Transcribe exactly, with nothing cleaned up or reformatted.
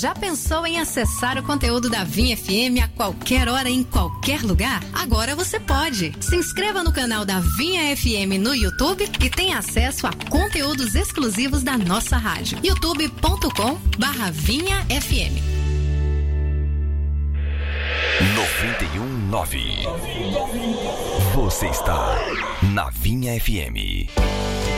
Já pensou em acessar o conteúdo da Vinha F M a qualquer hora, em qualquer lugar? Agora você pode. Se inscreva no canal da Vinha F M no YouTube e tenha acesso a conteúdos exclusivos da nossa rádio. youtube ponto com barra Vinha F M. noventa e um ponto nove. Você está na Vinha F M.